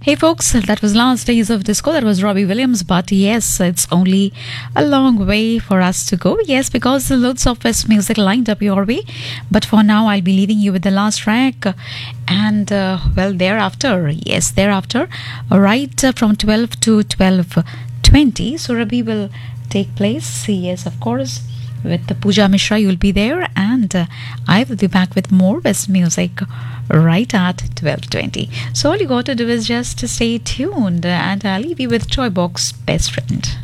Hey folks, that was Last Days of Disco. That was Robbie Williams. But yes, it's only a long way for us to go. Yes, because there's loads of best music lined up your way. But for now, I'll be leaving you with the last track. And well, thereafter, right from 12 to 12:20, Surabhi will take place. Yes, of course. With the Pooja Mishra, you'll be there, and I will be back with more best music right at 12:20. So all you got to do is just stay tuned, and I'll leave you with Toy Box Best Friend.